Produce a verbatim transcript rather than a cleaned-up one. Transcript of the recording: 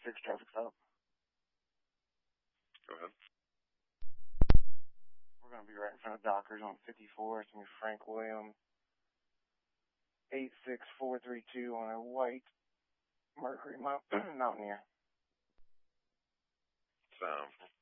six traffic stop. Go ahead. We're going to be right in front of Dockers on fifty-four. It's going to be Frank Williams, eight six four three two on a white Mercury Mountaineer. Um,